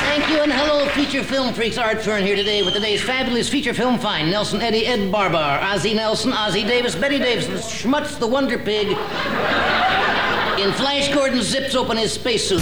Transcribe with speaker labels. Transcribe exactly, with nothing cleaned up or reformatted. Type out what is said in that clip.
Speaker 1: Thank you, and hello, feature film freaks. Art Fern here today with today's fabulous feature film find. Nelson Eddy, Ed Barbar, Ozzie Nelson, Ozzie Davis, Betty Davis, Schmutz the Wonder Pig. In Flash Gordon zips open his spacesuit.